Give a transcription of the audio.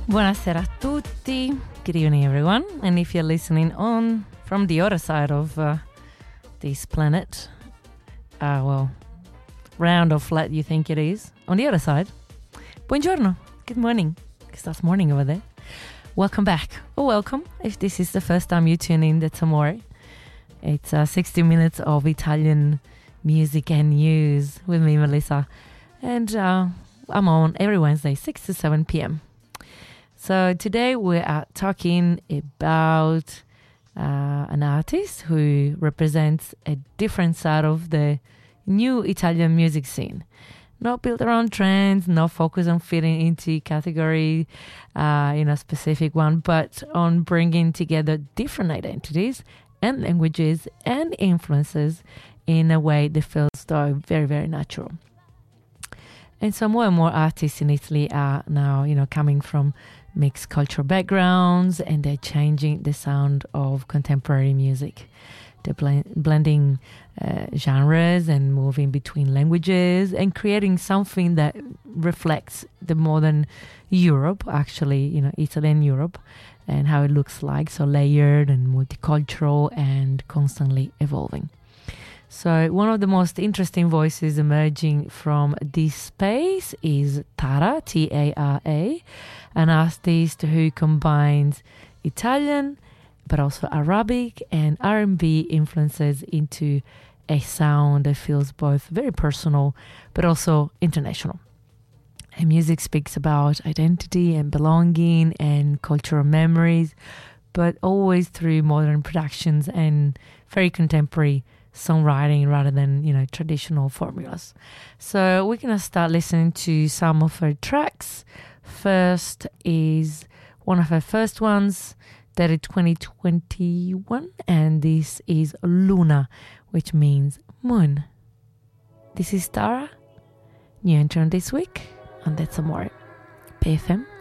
Buonasera a tutti. Good evening, everyone. And if you're listening on from the other side of this planet, round or flat you think it is, on the other side, buongiorno, good morning, because that's morning over there. Welcome back, or welcome if this is the first time you tune in, that's amore. It's 60 minutes of Italian music and news with me, Melissa. And I'm on every Wednesday, 6 to 7 p.m. So today we are talking about an artist who represents a different side of the new Italian music scene. Not built around trends, not focused on fitting into category in a specific one, but on bringing together different identities and languages and influences in a way that feels though very, very natural. And so more and more artists in Italy are now, coming from mixed cultural backgrounds, and they're changing the sound of contemporary music. They're blending genres and moving between languages and creating something that reflects the modern Europe, actually, Italy and Europe, and how it looks like, so layered and multicultural and constantly evolving. So one of the most interesting voices emerging from this space is Tara, T-A-R-A, an artist who combines Italian, but also Arabic and R&B influences into a sound that feels both very personal, but also international. Her music speaks about identity and belonging and cultural memories, but always through modern productions and very contemporary songwriting rather than, traditional formulas. So we're going to start listening to some of her tracks. First is one of her first ones, dated 2021, and this is Luna, which means moon. This is Tara, new intern this week, and that's Amore, PFM